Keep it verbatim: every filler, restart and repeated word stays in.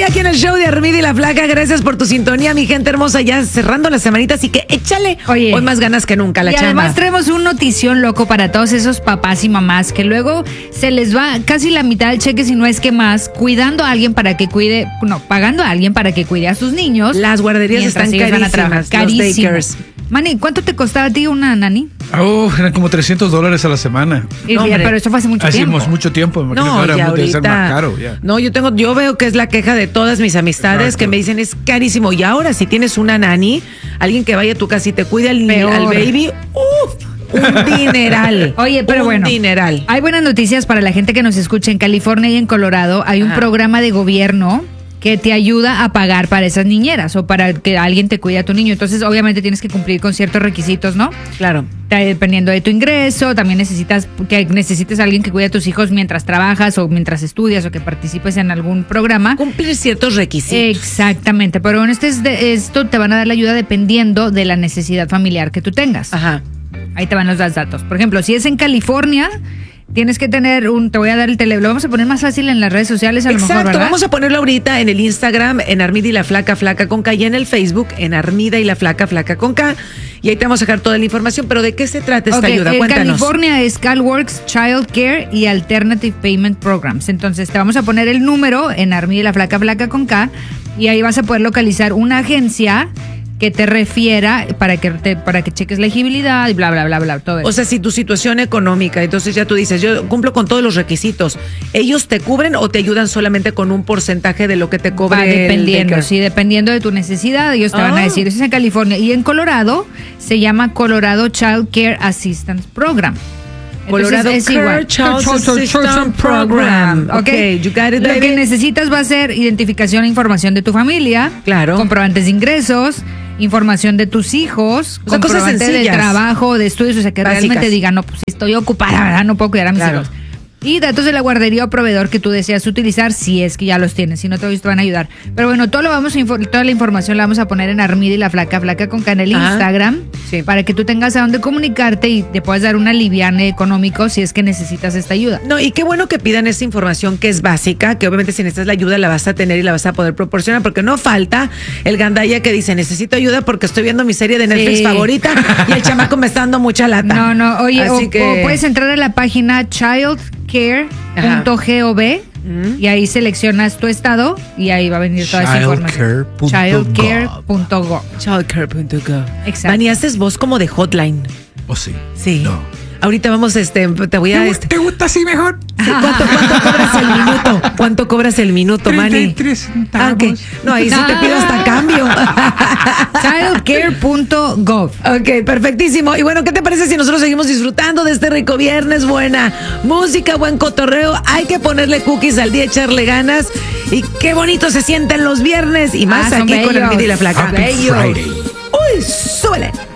aquí en el show de Armida y la Flaca. Gracias por tu sintonía, mi gente hermosa. Ya cerrando la semanita, así que échale. Oye, hoy más ganas que nunca la y chamba. además traemos un notición loco para todos esos papás y mamás que luego se les va casi la mitad del cheque, si no es que más, cuidando a alguien para que cuide, no, pagando a alguien para que cuide a sus niños. Las guarderías están ellos van a trabajar. carísimas. Los daycares. Manny, ¿cuánto te costaba a ti una nani? Oh, eran como trescientos dólares a la semana. Y No, ya, hombre. pero eso fue hace mucho Hacemos tiempo. mucho tiempo. Me imagino No, que ahora ya debe ahorita. ser más caro. Ya. No, yo tengo, yo veo que es la queja de todas mis amistades. Exacto. Que me dicen es carísimo. Y ahora si tienes una nani, alguien que vaya a tu casa y te cuide al, Peor. al baby, uff, un dineral. Oye, pero un bueno, dineral. hay buenas noticias para la gente que nos escucha en California y en Colorado. Hay un Ajá. programa de gobierno que te ayuda a pagar para esas niñeras o para que alguien te cuide a tu niño. Entonces, obviamente tienes que cumplir con ciertos requisitos, ¿no? Claro. Dependiendo de tu ingreso, también necesitas que necesites a alguien que cuide a tus hijos mientras trabajas o mientras estudias o que participes en algún programa. Cumplir ciertos requisitos. Exactamente, pero bueno, este es de, esto te van a dar la ayuda dependiendo de la necesidad familiar que tú tengas. Ajá. Ahí te van los datos. Por ejemplo, si es en California, tienes que tener un, te voy a dar el teléfono, lo vamos a poner más fácil en las redes sociales a lo Exacto, mejor, ¿verdad? vamos a ponerlo ahorita en el Instagram, en Armida y la Flaca, Flaca con K, y en el Facebook, en Armida y la Flaca, Flaca con K, y ahí te vamos a dejar toda la información, pero ¿de qué se trata esta Ok, ayuda? en Cuéntanos. California es CalWorks Child Care y Alternative Payment Programs. Entonces te vamos a poner el número en Armida y la Flaca, Flaca con K, y ahí vas a poder localizar una agencia que te refiera para que te, para que cheques la elegibilidad y bla, bla, bla, bla, todo eso. O sea, si tu situación económica, entonces ya tú dices, yo cumplo con todos los requisitos, ¿ellos te cubren o te ayudan solamente con un porcentaje de lo que te cobre Va el dependiendo, daycare? sí, dependiendo de tu necesidad, ellos te van a Ah. decir, eso es en California. Y en Colorado se llama Colorado Child Care Assistance Program. Entonces, Colorado es Care igual. Child Assistance Program. Ok, Ok, you got it, Lo baby. que necesitas va a ser identificación e información de tu familia, Claro. comprobantes de ingresos, información de tus hijos, O sea, cosas comprobante de sencillas. trabajo, de estudios, o sea, que Básicas. realmente digan, no, pues estoy ocupada, ¿verdad? No puedo cuidar a mis Claro. hijos. Y datos de la guardería o proveedor que tú deseas utilizar, si es que ya los tienes, si no te te van a ayudar. Pero bueno, todo lo vamos a infor- toda la información la vamos a poner en Armida y la Flaca, Flaca con K en el Ajá. Instagram, Sí. para que tú tengas a dónde comunicarte y te puedas dar un aliviane económico si es que necesitas esta ayuda. No, y qué bueno que pidan esa información que es básica, que obviamente si necesitas la ayuda la vas a tener y la vas a poder proporcionar, porque no falta el gandaya que dice, necesito ayuda porque estoy viendo mi serie de Netflix Sí. favorita y el chamaco me está dando mucha lata. No, no, oye, Así o, que- o puedes entrar a la página childcare punto gov y ahí seleccionas tu estado y ahí va a venir toda esa información. Childcare childcare punto gov. punto gov. childcare punto gov. Exacto. Dani, haces voz como de hotline. ¿O sí? Sí. No. Ahorita vamos, este, te voy a... ¿Te, este, ¿Te gusta así mejor? sí, ¿cuánto, ¿Cuánto cobras el minuto? ¿Cuánto cobras el minuto, Manny? treinta y tres centavos. Ah, ok. No, ahí sí te pido hasta cambio. childcare punto gov. Ok, perfectísimo. Y bueno, ¿qué te parece si nosotros seguimos disfrutando de este rico viernes? Buena música, buen cotorreo. Hay que ponerle cookies al día, echarle ganas. Y qué bonito se sienten los viernes. Y más Ah, son aquí con bellos. Armida y la Flaca. Happy Friday. Uy, súbele.